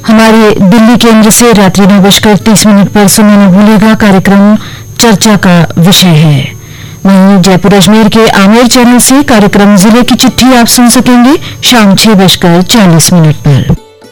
हमारे दिल्ली केंद्र से रात्रि 9:30 पर सुनने न भूलेगा कार्यक्रम चर्चा का विषय है। वहीं जयपुर अजमेर के आमेर चैनल से कार्यक्रम जिले की चिट्ठी आप सुन सकेंगे शाम 6:40 पर।